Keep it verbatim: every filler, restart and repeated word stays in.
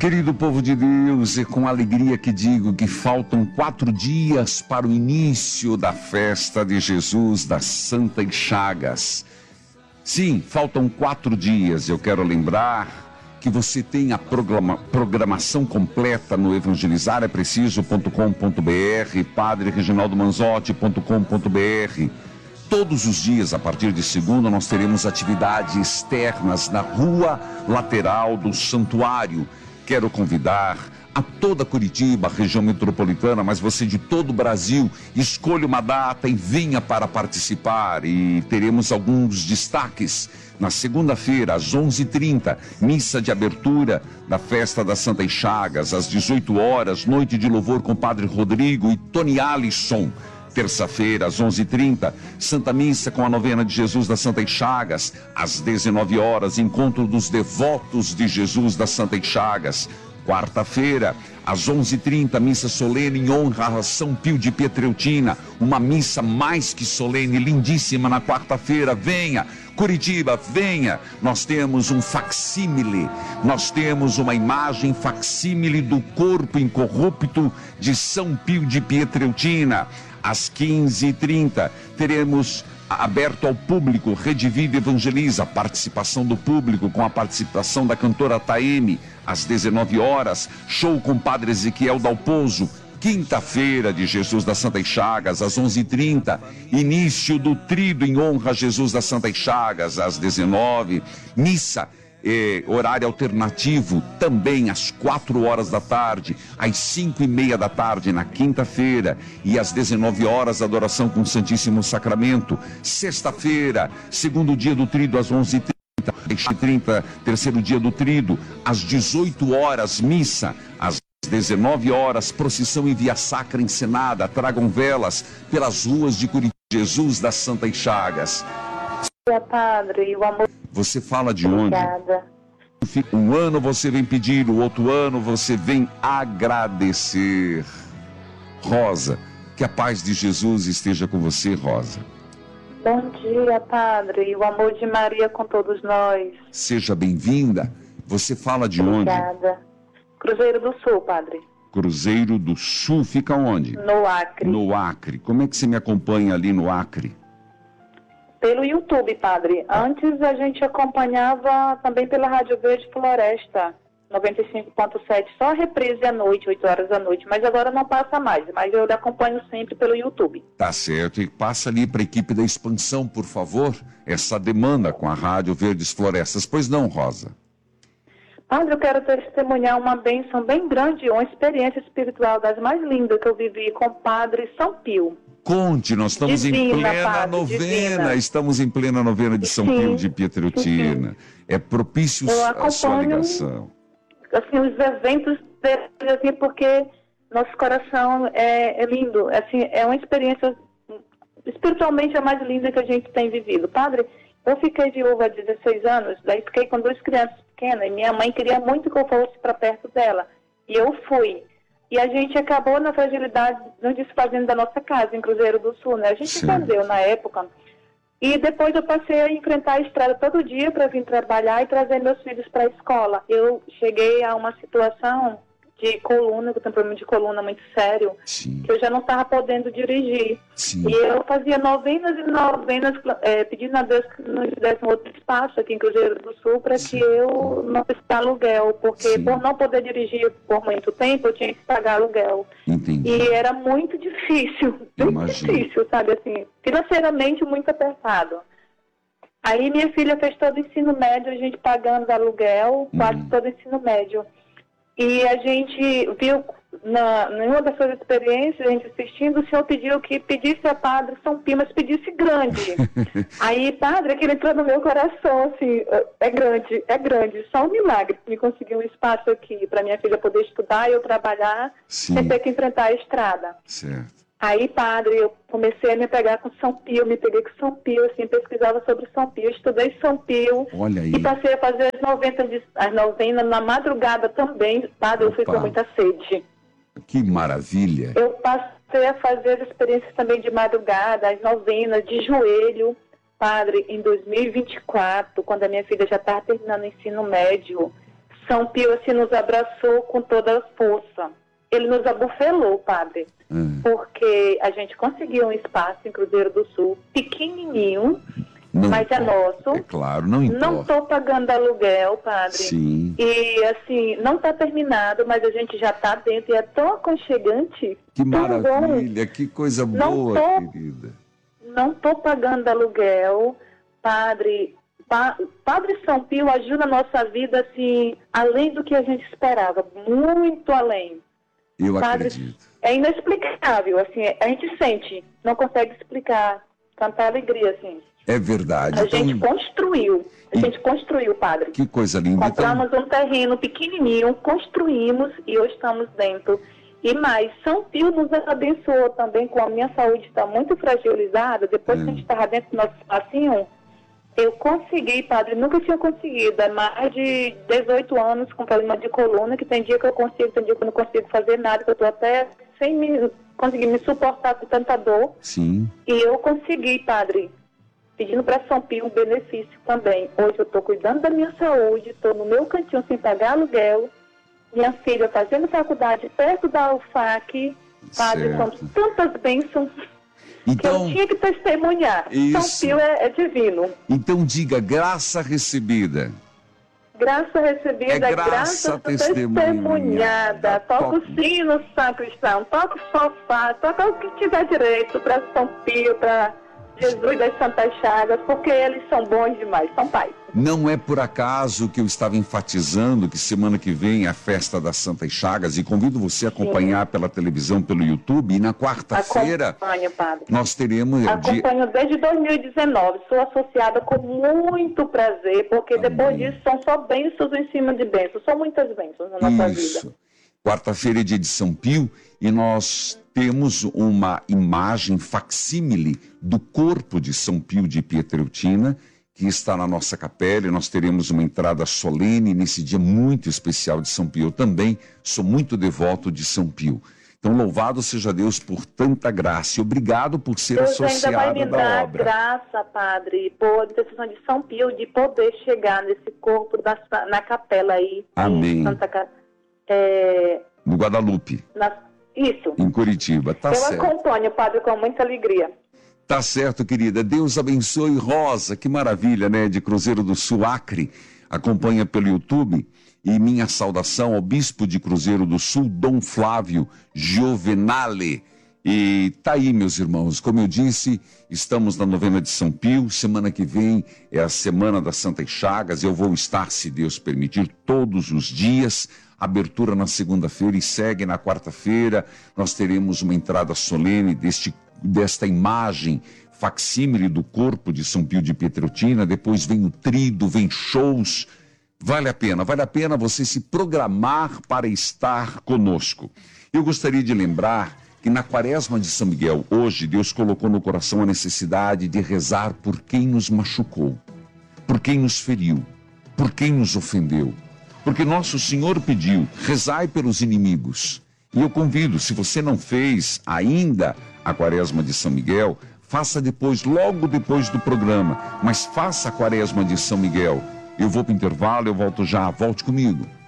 Querido povo de Deus, é com alegria que digo que faltam quatro dias para o início da festa de Jesus das Santas Chagas. Sim, faltam quatro dias. Eu quero lembrar que você tem a programa, programação completa no evangelizar é preciso ponto com ponto br, padre reginaldo manzotti ponto com ponto br. Todos os dias, a partir de segunda, nós teremos atividades externas na rua lateral do santuário. Quero convidar a toda Curitiba, região metropolitana, mas você de todo o Brasil, escolha uma data e venha para participar. E teremos alguns destaques. Na segunda-feira, às onze e trinta, missa de abertura da Festa das Santas Chagas. Às dezoito horas, noite de louvor com Padre Rodrigo e Tony Alisson. Terça-feira, às onze e trinta, Santa Missa com a novena de Jesus das Santas Chagas. Às dezenove horas, encontro dos devotos de Jesus das Santas Chagas. Quarta-feira, às onze e trinta, missa solene em honra a São Pio de Pietreutina. Uma missa mais que solene, lindíssima na quarta-feira. Venha! Curitiba, venha! Nós temos um facsímile, nós temos uma imagem facsímile do corpo incorrupto de São Pio de Pietreutina. Às quinze e trinta, teremos aberto ao público, Rede Vida Evangeliza, participação do público com a participação da cantora Taeme. Às dezenove horas, show com Padre Ezequiel Dalpozo. Quinta-feira de Jesus das Santas Chagas, às onze e trinta, início do trido em honra a Jesus das Santas Chagas. Às dezenove, missa, eh, horário alternativo, também às quatro horas da tarde, às cinco e meia da tarde na quinta-feira, e às dezenove horas, adoração com o Santíssimo Sacramento. Sexta-feira, segundo dia do trido, às onze e trinta, terceiro dia do trido, às dezoito horas, missa. Às dezenove horas, procissão e via sacra encenada. Tragam velas pelas ruas de Curitiba, Jesus das Santas Chagas. Padre, o amor... Você fala de onde? Obrigada. Um ano você vem pedir, o outro ano você vem agradecer. Rosa, que a paz de Jesus esteja com você, Rosa. Bom dia, Padre, e o amor de Maria com todos nós. Seja bem-vinda. Você fala de onde? Obrigada. Cruzeiro do Sul, Padre. Cruzeiro do Sul, fica onde? No Acre. No Acre. Como é que você me acompanha ali no Acre? Pelo YouTube, Padre. Antes a gente acompanhava também pela Rádio Verde Floresta, noventa e cinco ponto sete, só a reprise à noite, oito horas da noite, mas agora não passa mais, mas eu lhe acompanho sempre pelo YouTube. Tá certo, e passa ali para a equipe da expansão, por favor, essa demanda com a Rádio Verdes Florestas. Pois não, Rosa? Padre, eu quero testemunhar uma bênção bem grande, uma experiência espiritual das mais lindas que eu vivi com o Padre São Pio. Conte, nós estamos Divina, em plena padre, novena, divina. estamos em plena novena de São Sim, Pio de Pietreutina. sim. É propício Eu a sua acompanho, ligação. assim, os eventos deles, assim, porque nosso coração é, é lindo, assim, é uma experiência espiritualmente a mais linda que a gente tem vivido. Padre, eu fiquei viúva há dezesseis anos, daí fiquei com duas crianças pequenas, e minha mãe queria muito que eu fosse para perto dela, e eu fui. E a gente acabou na fragilidade nos desfazendo da nossa casa, em Cruzeiro do Sul, né? A gente Sim. entendeu na época. E depois eu passei a enfrentar a estrada todo dia para vir trabalhar e trazer meus filhos para a escola. Eu cheguei a uma situação de coluna, que eu tenho um problema de coluna muito sério, Sim. que eu já não estava podendo dirigir. Sim. E eu fazia novenas e novenas, é, pedindo a Deus que nos desse um outro espaço aqui em Cruzeiro do Sul para que eu não precisasse aluguel, porque Sim. por não poder dirigir por muito tempo, eu tinha que pagar aluguel. Entendi. E era muito difícil, muito Imagino. difícil, sabe, assim, financeiramente muito apertado. Aí minha filha fez todo o ensino médio, a gente pagando aluguel, quase Uhum. todo o ensino médio. E a gente viu, na, em uma das suas experiências, a gente assistindo, o senhor pediu que pedisse a Padre São Pio, mas pedisse grande. Aí, Padre, aquilo entrou no meu coração, assim, é grande, é grande. Só um milagre me conseguir um espaço aqui para minha filha poder estudar e eu trabalhar, Sim. sem ter que enfrentar a estrada. Certo. Aí, Padre, eu comecei a me pegar com São Pio, me peguei com São Pio, assim, pesquisava sobre São Pio, estudei São Pio. Olha aí. E passei a fazer as novenas, de, as novenas na madrugada também. Padre, eu fui Opa. com muita sede. Que maravilha. Eu passei a fazer as experiências também de madrugada, as novenas de joelho. Padre, em dois mil e vinte e quatro, quando a minha filha já estava terminando o ensino médio, São Pio assim, nos abraçou com toda a força. Ele nos abufelou, padre, hum. porque a gente conseguiu um espaço em Cruzeiro do Sul, pequenininho, não mas importa. É nosso. É claro, não importa. Não estou pagando aluguel, padre. Sim. E, assim, não está terminado, mas a gente já está dentro e é tão aconchegante. Que maravilha, bom. Que coisa boa, tô, querida. Não estou pagando aluguel, padre. Pa, padre São Pio ajuda a nossa vida, assim, além do que a gente esperava, muito além. Eu padre, acredito. É inexplicável, assim, a gente sente, não consegue explicar tanta alegria, assim. É verdade. A então... gente construiu, a e... gente construiu, padre. Que coisa linda. Compramos então... um terreno pequenininho, construímos e hoje estamos dentro. E mais, São Pio nos abençoou também, com a minha saúde está muito fragilizada, depois é. que a gente estava dentro do nosso espacinho, eu consegui, padre, nunca tinha conseguido, há mais de dezoito anos com problema de coluna, que tem dia que eu consigo, tem dia que eu não consigo fazer nada, que eu estou até sem me, conseguir me suportar com tanta dor. Sim. E eu consegui, padre, pedindo para São Pio um benefício também. Hoje eu estou cuidando da minha saúde, estou no meu cantinho sem pagar aluguel, minha filha fazendo faculdade perto da U F A C, padre, são tantas bênçãos... Então, que eu tinha que testemunhar. Isso. São Pio é, é divino. Então diga, graça recebida. Graça recebida, é graça, graça testemunhada. testemunhada. Toca o sino, sacristão, toca o sofá, toca o que tiver direito para São Pio, para Jesus das Santas Chagas, porque eles são bons demais, são pais. Não é por acaso que eu estava enfatizando que semana que vem é a festa das Santas Chagas e convido você a acompanhar Sim. pela televisão, pelo YouTube, e na quarta-feira nós teremos... Acompanho desde dois mil e dezenove, sou associada com muito prazer, porque Amém. Depois disso são só bênçãos em cima de bênçãos, são muitas bênçãos na nossa Isso. vida. Quarta-feira é dia de São Pio e nós temos uma imagem facsímile do corpo de São Pio de Pietreutina, que está na nossa capela, e nós teremos uma entrada solene nesse dia muito especial de São Pio. Eu também sou muito devoto de São Pio. Então, louvado seja Deus por tanta graça e obrigado por ser Deus associado ainda vai me da dar obra. Graça, padre, por intercessão de São Pio, de poder chegar nesse corpo da, na capela aí. Amém. Em Santa, é, no Guadalupe. Na, isso. Em Curitiba, tá Eu certo. Eu acompanho, padre, com muita alegria. Tá certo, querida. Deus abençoe. Rosa, que maravilha, né? De Cruzeiro do Sul, Acre. Acompanha pelo YouTube. E minha saudação ao bispo de Cruzeiro do Sul, Dom Flávio Giovenale. E tá aí, meus irmãos. Como eu disse, estamos na novena de São Pio. Semana que vem é a Semana das Santas Chagas. Eu vou estar, se Deus permitir, todos os dias. Abertura na segunda-feira e segue na quarta-feira. Nós teremos uma entrada solene deste desta imagem facsímile do corpo de São Pio de Pietreutina, depois vem o trido, vem shows, vale a pena, vale a pena você se programar para estar conosco. Eu gostaria de lembrar que na quaresma de São Miguel, hoje, Deus colocou no coração a necessidade de rezar por quem nos machucou, por quem nos feriu, por quem nos ofendeu, porque nosso Senhor pediu, rezai pelos inimigos. E eu convido, se você não fez ainda a quaresma de São Miguel, faça depois, logo depois do programa, mas faça a quaresma de São Miguel. Eu vou para o intervalo, eu volto já, volte comigo.